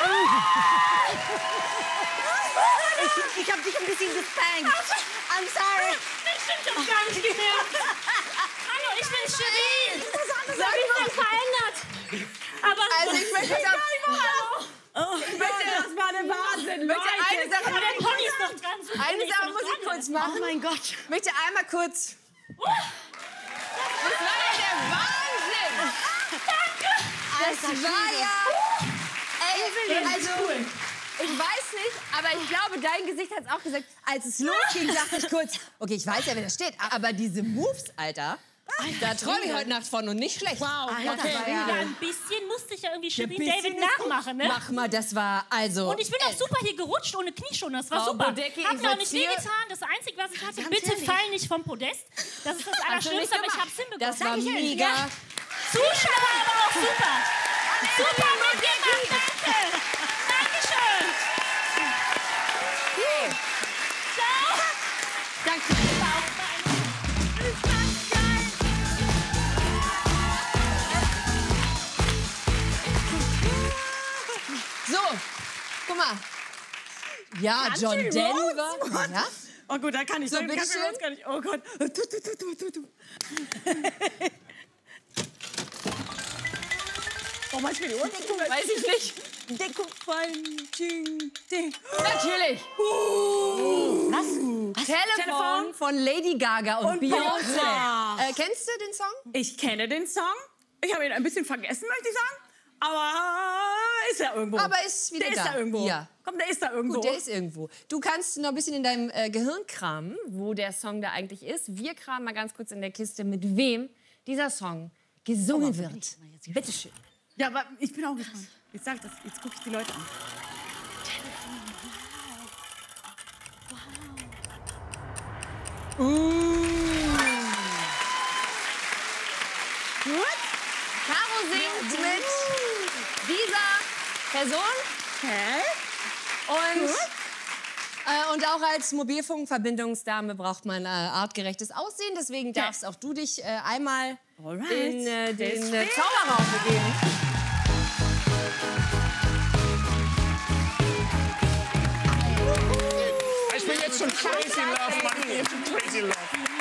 Ich hab dich ein bisschen gespankt. I'm sorry. Ich hab gar nicht gemerkt. Hallo, ich bin Shirin. Ich hab mich dann verändert. Aber Also ich möchte sagen, Das war der Wahnsinn, Leute. eine Sache, aber der Pony ist doch dran. eine Sache muss ich kurz machen. Oh mein Gott. Ich möchte einmal kurz... Das war ja der Wahnsinn! Das war ja... Ey, also, ich weiß nicht, aber ich glaube, dein Gesicht hat es auch gesagt. Als es losging, dachte ich kurz, okay, ich weiß ja, wer da steht, aber diese Moves, Alter, da träume ich heute Nacht von und nicht schlecht. Wow, Okay. Ja, ein bisschen musste ich ja irgendwie Shirin David nachmachen, ne? Mach mal, das war also... Und ich bin auch super hier gerutscht ohne Knieschoner. Das war Frau super. Bodecki, Hat ich mir auch würd's nicht hier- wehgetan. Das Einzige, was ich hatte, Ganz bitte ehrlich. fall nicht vom Podest. Das ist das Allerschlimmste, aber ich hab's hinbekommen. Das war Dankeschön. mega. Ja. Zuschauer aber auch super. Super mitgemacht, danke. Dankeschön. Ciao. Danke. So, guck mal. Ja, John schön Denver. Rhodes. Ja? Oh gut, da kann ich So, sagen, bitteschön. gar nicht. Oh Gott. Oh, mal spielen. Weiß ich nicht. Deckung fallen. Ding, ding. Natürlich. Was? Telefon von Lady Gaga und Beyoncé. Beyoncé. Kennst du den Song? Ich kenne den Song. Ich habe ihn ein bisschen vergessen, möchte ich sagen. Aber ist er irgendwo. Aber ist wieder der da. ist da irgendwo. Ja. Komm, der ist da irgendwo. Gut, der ist irgendwo. Du kannst noch ein bisschen in deinem Gehirn kramen, wo der Song da eigentlich ist. Wir kramen mal ganz kurz in der Kiste, mit wem dieser Song gesungen wird. Bitte schön. Ja, aber ich bin auch gespannt. Jetzt sag das. Jetzt gucke ich die Leute an. Gut. Caro singt mit dieser Person. Okay. Und auch als Mobilfunkverbindungsdame braucht man artgerechtes Aussehen. Deswegen darfst auch du dich einmal Alright. in den Deswegen. Zauberraum begeben. Ich bin jetzt schon crazy in love, Mann. Ich bin crazy in love.